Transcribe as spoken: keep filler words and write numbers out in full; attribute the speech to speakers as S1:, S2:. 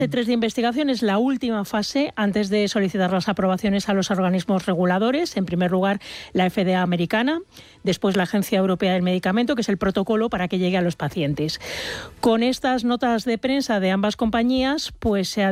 S1: Fase tres de investigación es la última fase antes de solicitar las aprobaciones a los organismos reguladores. En primer lugar, la F D A americana, después la Agencia Europea del Medicamento, que es el protocolo para que llegue a los pacientes. Con estas notas de prensa de ambas compañías, pues se ha